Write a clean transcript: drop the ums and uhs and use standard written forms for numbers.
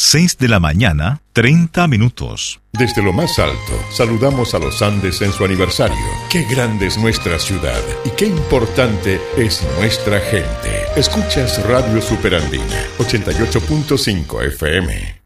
6 de la mañana, 30 minutos. Desde lo más alto, saludamos a los Andes en su aniversario. Qué grande es nuestra ciudad y qué importante es nuestra gente. Escuchas Radio Superandina, 88.5 FM.